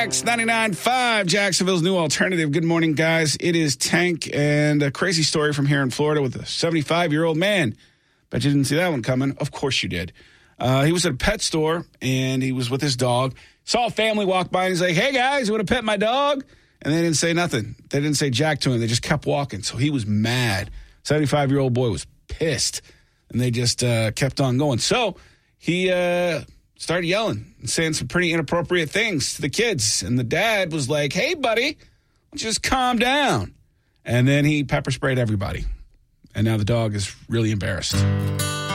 X 99.5, Jacksonville's new alternative. Good morning, guys. It is Tank, and a crazy story from here in Florida with a 75-year-old man. Bet you didn't see that one coming. Of course you did. He was at a pet store, and he was with his dog. Saw a family walk by, and he's like, hey, guys, you want to pet my dog? And they didn't say nothing. They didn't say jack to him. They just kept walking. So he was mad. 75-year-old boy was pissed, and they just kept on going. So he started yelling and saying some pretty inappropriate things to the kids. And the dad was like, hey, buddy, just calm down. And then he pepper sprayed everybody. And now the dog is really embarrassed.